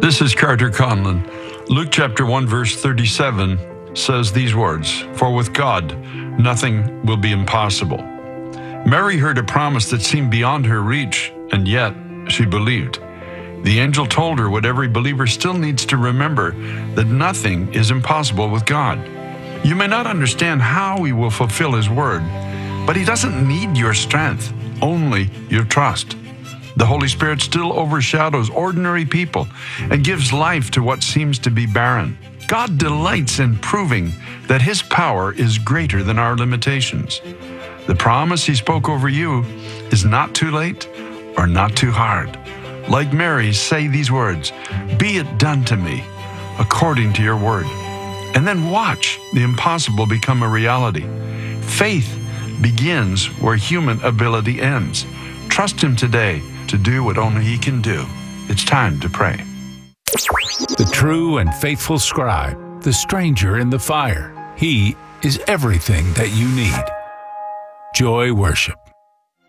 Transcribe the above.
This is Carter Conlon. Luke chapter 1, verse 37 says these words, "For with God, nothing will be impossible." Mary heard a promise that seemed beyond her reach, and yet she believed. The angel told her what every believer still needs to remember, that nothing is impossible with God. You may not understand how He will fulfill His word, but He doesn't need your strength, only your trust. The Holy Spirit still overshadows ordinary people and gives life to what seems to be barren. God delights in proving that His power is greater than our limitations. The promise He spoke over you is not too late or not too hard. Like Mary, say these words, "Be it done to me according to your word." And then watch the impossible become a reality. Faith begins where human ability ends. Trust Him today to do what only He can do. It's time to pray. The true and faithful scribe, the stranger in the fire. He is everything that you need. Joy Worship.